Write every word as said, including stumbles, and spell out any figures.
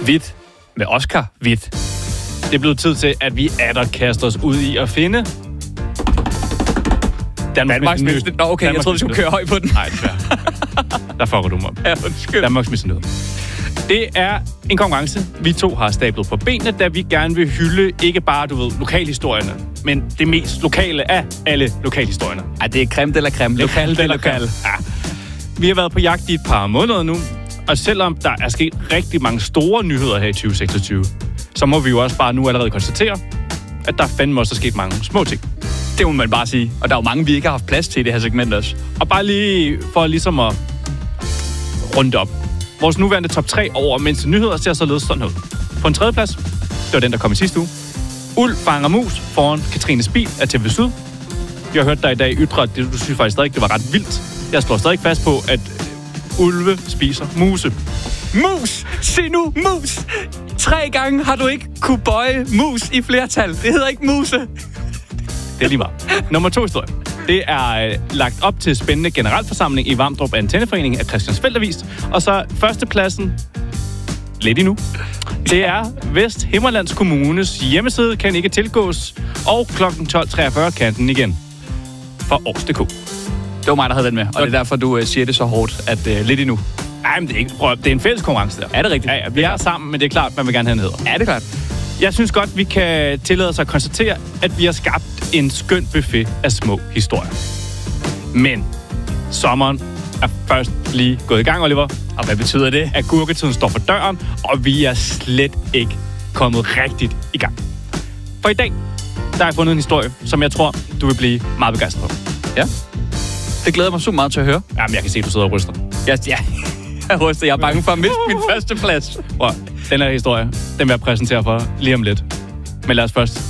Hvidt med Oscar Hvidt. Det er blevet tid til, at vi atter kaster os ud i at finde... Danmarks Misse. Nå, okay, Danmarks jeg troede, vi skulle køre høj på den. Nej, det er Der fucker du mig. Ja, undskyld. Danmarks Misse. Det er en konkurrence, vi to har stablet på benene, da vi gerne vil hylde ikke bare, du ved, lokalhistorierne, men det mest lokale af alle lokalhistorierne. Ej, det er creme eller creme. Lokal eller lokal. Ja. Vi har været på jagt i et par måneder nu, og selvom der er sket rigtig mange store nyheder her i tyve seksogtyve, så må vi jo også bare nu allerede konstatere, at der fandme også er sket mange små ting. Det må man bare sige. Og der er jo mange, vi ikke har haft plads til i det her segment også. Og bare lige for ligesom at runde op. Vores nuværende top tre over mindste nyheder ser således sådan ud. På en tredje plads, det var den, der kom i sidste uge. Ulv fanger mus foran Katrines bil af T V Syd. Jeg har hørt dig i dag ytre, at det, du synes faktisk stadig, det var ret vildt. Jeg står stadig fast på, at ulve spiser muse. Mus! Se nu, mus! Tre gange har du ikke kunne bøje mus i flertal. Det hedder ikke muse. Det er lige meget. Nummer to historie. Det er øh, lagt op til spændende generalforsamling i Vamdrup Antenneforening af Christiansfeld Avis. Og så førstepladsen, lidt endnu, det er Vesthimmerlands Kommunes hjemmeside, kan ikke tilgås, og klokken tolv treogfyrre kan den igen for års punktum d k. Det var mig, der havde den med, og det er derfor, du uh, siger det så hårdt, at uh, lidt endnu. Nej, men det er, ikke, prøv, det er en fælles konkurrence der. Er det rigtigt? Ja, ja, vi er sammen, men det er klart, man vil gerne have en hedder. Ja, det er klart. Jeg synes godt, vi kan tillade os at konstatere, at vi har skabt en skøn buffet af små historier. Men sommeren er først lige gået i gang, Oliver. Og hvad betyder det? At gurketiden står for døren, og vi er slet ikke kommet rigtigt i gang. For i dag, der har jeg fundet en historie, som jeg tror, du vil blive meget begejstret for. Ja. Det glæder mig så meget til at høre. Jamen, jeg kan se, at du sidder og ryster. Ja, ja. Jeg ryster. Jeg er bange for at miste min første plads. Prøv, den her historie, den vil jeg præsentere for lige om lidt. Men lad os først